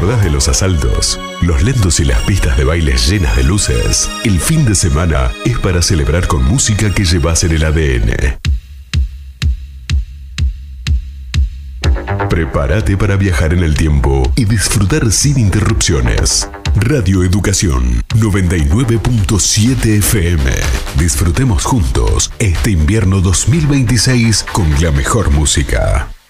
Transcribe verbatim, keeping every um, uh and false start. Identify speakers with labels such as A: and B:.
A: acordás de los asaltos, los lentos y las pistas de bailes llenas de luces? El fin de semana es para celebrar con música que llevas en el A D N. Prepárate para viajar en el tiempo y disfrutar sin interrupciones. Radio Educación noventa y nueve punto siete F M. Disfrutemos juntos este invierno dos mil veintiséis con la mejor música.